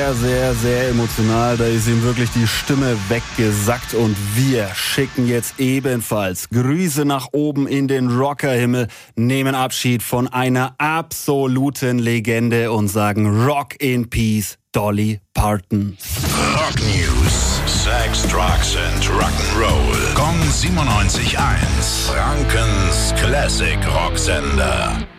sehr, sehr, sehr emotional. Da ist ihm wirklich die Stimme weggesackt und wir schicken jetzt ebenfalls Grüße nach oben in den Rockerhimmel, nehmen Abschied von einer absoluten Legende und sagen Rock in Peace, Dolly Parton. Rock News: Sex, Drugs and Rock'n'Roll. Gong 97.1. Frankens Classic Rocksender.